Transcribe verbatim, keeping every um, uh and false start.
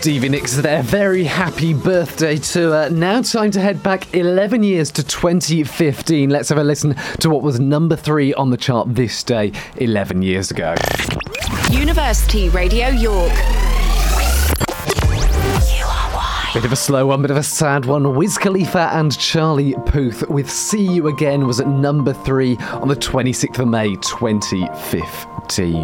Stevie Nicks there. Very happy birthday to her. Now time to head back eleven years to twenty fifteen. Let's have a listen to what was number three on the chart this day eleven years ago. University Radio York. Bit of a slow one, bit of a sad one. Wiz Khalifa and Charlie Puth with See You Again was at number three on the twenty-sixth of May twenty fifteen.